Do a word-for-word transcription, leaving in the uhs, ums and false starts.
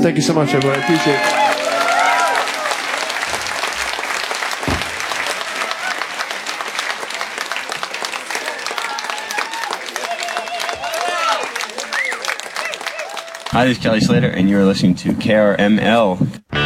Thank you so much, everyone. I appreciate it. Hi, this is Kelly Slater, and you're listening to K R M L.